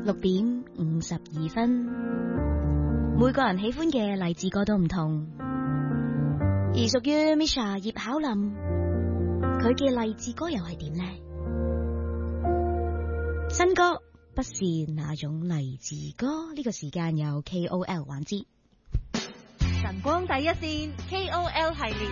6:52。每個人喜歡嘅勵志歌都唔同，而屬於 Misha 葉巧琳，佢嘅勵志歌又係點呢？新歌不是那種勵志歌，呢個時間有 KOL 環節。 晨光第一線 KOL 系列。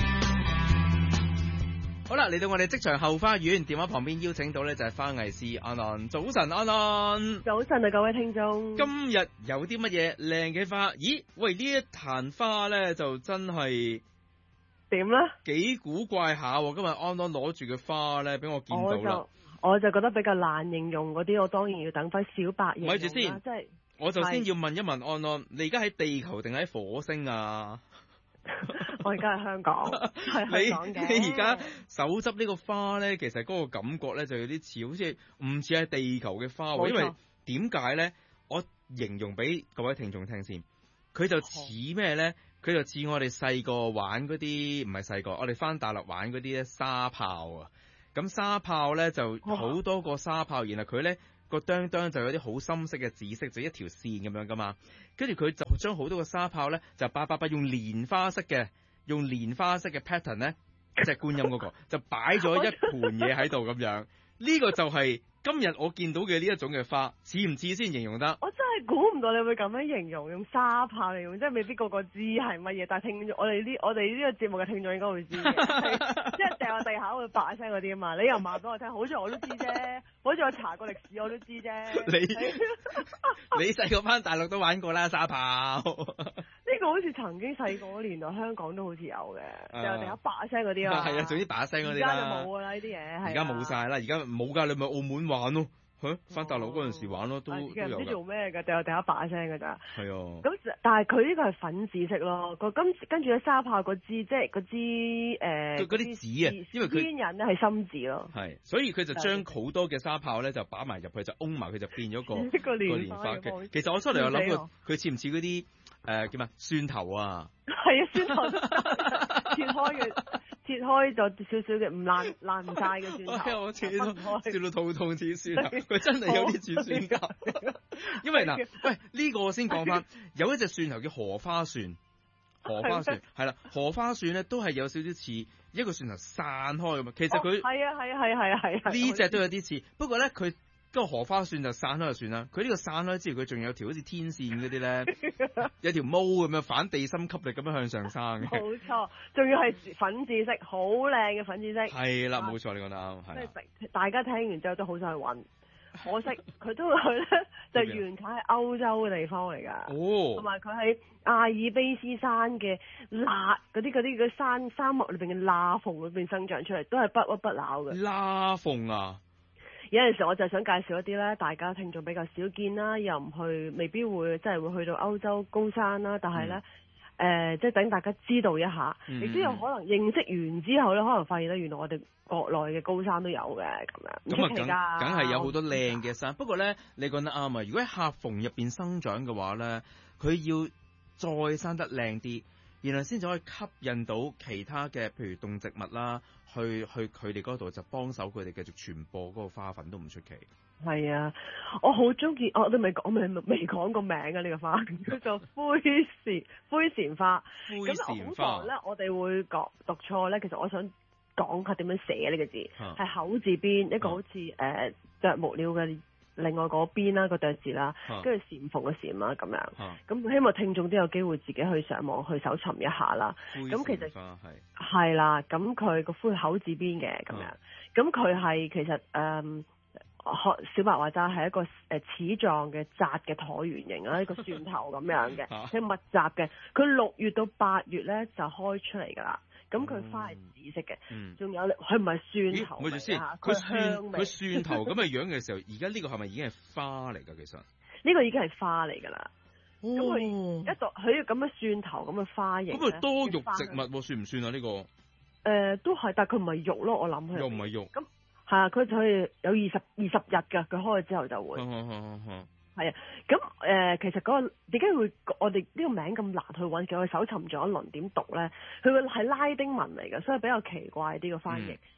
好啦，嚟到我哋職場後花園，電話旁邊邀請到呢就係花藝師安安。早晨，安安。 早晨啊，各位聽眾。 今日有啲乜嘢靚嘅花？咦，喂，呢一壇花呢就真係點咧？ 幾古怪下。今日安安攞住嘅花呢，俾我見到啦。 我就覺得比較難形容嗰啲，我當然要等翻小白形容啦。 咪住先， 即係我就先要問一問安安，你而家喺地球定喺火星啊？ 我而家喺香港，係香港嘅。 你而家手執呢個花咧，其實嗰個感覺咧就有啲似，好似唔似係地球嘅花喎。因為點解咧？我形容俾各位聽眾聽先，佢就似咩咧？佢就似我哋細個玩嗰啲，唔係細個，我哋翻大陸玩嗰啲咧沙炮啊。咁沙炮咧就好多個沙炮，然後佢咧個哚哚就有啲好深色嘅紫色，就一條線咁樣噶嘛。跟住佢就將好多個沙炮咧就叭用蓮花式嘅 pattern 咧，即係觀音嗰個就擺咗一盤嘢喺度咁樣。呢個就係今日我見到嘅呢一種嘅花，似唔似先形容得？ 我真係估唔到你會咁樣形容，用沙炮嚟用，即係未必個個知係乜嘢。但係聽我哋呢個節目嘅聽眾應該會知嘅，即係掉落地下會叭聲嗰啲啊嘛。你又話俾我聽，好似我都知啫，好似我查過歷史我都知啫。 你細個返大陸都玩過啦沙炮。 呢個好似曾經細個嗰年代香港都好似有嘅，掉落地下叭聲嗰啲啊。 係啊，總之叭聲嗰啲啦。 而家就冇㗎啦呢啲嘢。 而家冇晒啦，而家冇㗎，你咪澳門玩咯。翻大陸嗰陣時玩咯，都有㗎。 唔知做咩嘅，掉第一把聲㗎咋。 係啊。 咁但係佢呢個係粉紫色咯，跟住咧沙炮嗰支即係嗰支嗰啲紙啊，因為佢煙人咧係深紫咯。 係，所以佢就將好多嘅沙炮咧就擺埋入去，就擁埋佢就變咗個蓮花嘅。其實我出嚟有諗過，佢似唔似嗰啲叫咩蒜頭啊？ 係啊，蒜頭切開咗少少嘅，唔爛唔晒嘅蒜頭。 我切到笑到肚痛似蒜頭，佢真係有啲似蒜頭。因為嗱，喂呢個我先講翻，有一隻蒜頭叫荷花蒜，係啦，荷花蒜咧都係有少少似一個蒜頭散開咁啊。其實佢係啊， 呢隻都有啲似，不過咧佢嗰個荷花蒜就散開就算啦。佢呢個散開之後，佢仲有條好似天線嗰啲咧，有條毛咁樣反地心吸力咁樣向上生嘅。冇錯，仲要係粉紫色，好靚嘅粉紫色。係啦， 冇錯，你講得啱。 即係大家聽完之後都好想去揾，可惜佢都會去咧，就原產喺歐洲嘅地方嚟㗎。哦，同埋佢喺阿爾卑斯山嘅嗰啲沙漠裏邊嘅罅縫裏邊生長出嚟，都係不屈不撓嘅。罅縫啊！有陣時我就想介紹一啲咧，大家聽眾比較少見啦，又唔去，未必會即係會去到歐洲高山啦。但係咧，即係等大家知道一下，亦都有可能認識完之後咧，可能發現咧，原來我哋國內嘅高山都有嘅咁樣。 咁啊，梗係有好多靚嘅山。不過咧，你講得啱啊！如果喺夾縫入邊生長嘅話咧，佢要再生得靚啲，然後先至可以吸引到其他嘅，譬如動植物啦。去佢哋嗰度就幫手佢哋繼續傳播嗰個花粉都唔出奇。係啊，我好中意，我都未講個名啊！呢個花叫做灰蟬花。咁好多咧，我哋會讀錯咧。其實我想講下點樣寫呢個字，係口字邊一個好似啄木鳥嘅另外嗰邊啦，個啄字啦，跟住蟬縫嘅蟬啦咁樣。咁希望聽眾都有機會自己去上網去搜尋一下啦。咁其實係啦，咁佢個灰口字邊嘅咁樣，咁佢係其實小白話齋係一個齒狀嘅窄嘅橢圓形啦，一個蒜頭咁樣嘅，係密集嘅。佢6月到8月咧就開出嚟㗎啦。咁佢花係紫色嘅，仲有佢唔係蒜頭嚟嚇，佢蒜頭咁嘅樣嘅時候，而家呢個係咪已經係花嚟㗎？其實呢個已經係花嚟㗎啦。咁佢佢咁嘅蒜頭咁嘅花型，咁佢多肉植物算唔算啊？呢個都係，但係佢唔係肉咯，我諗佢又唔係肉。咁係啊，佢就係有20日㗎，佢開咗之後就會。係啊，咁其實嗰個點解會我哋呢個名咁難去揾？我搜尋咗一輪點讀咧，佢會係拉丁文嚟嘅，所以比較奇怪啲個翻譯。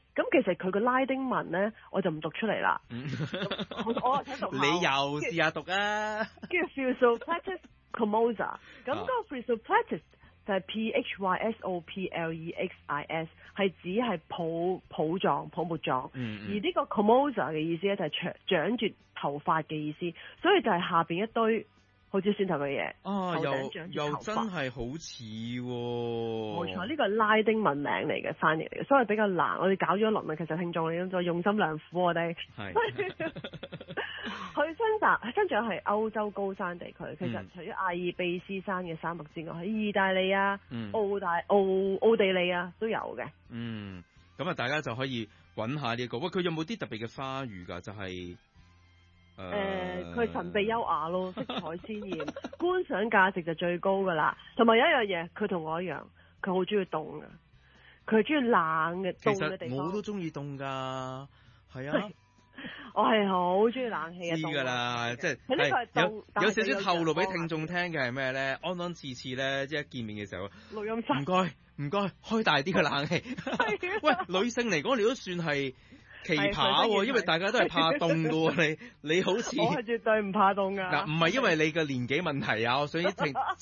咁其實佢個拉丁文咧，我就唔讀出嚟啦。我想讀下。 你又試下讀啊？ 跟住 Physopletis comosa， 咁嗰個 Physopletis 就係 Physoplex， 係指係泡沫狀。而呢個 comosa 嘅意思咧就係長住頭髮嘅意思，所以就係下邊一堆好似蒜頭嘅嘢。 又真係好似喎。 冇錯，呢個係拉丁文名嚟嘅翻譯嚟嘅，所以比較難。我哋搞咗一輪啊，其實聽眾你都再用心良苦，我哋。係。佢生長係歐洲高山地區，其實除咗阿爾卑斯山嘅山脈之外，喺意大利啊、奧地利啊都有嘅。 咁啊，大家就可以揾下呢個。喂，佢有冇啲特別嘅花語㗎？就係佢神秘優雅咯，色彩鮮豔，觀賞價值就最高㗎啦。同埋有一樣嘢，佢同我一樣，佢好中意凍㗎，佢係中意冷嘅凍嘅地方。 其實我都中意凍㗎，係啊。 我係好中意冷氣嘅， 知㗎啦，即係有少少透露俾聽眾聽嘅係咩咧？安次次咧，即係一見面嘅時候， 錄音室唔該，開大啲嘅冷氣。喂，女性嚟講，你都算係奇葩喎，因為大家都係怕凍㗎喎，你好似我係絕對唔怕凍㗎。 嗱，唔係因為你嘅年紀問題啊，我想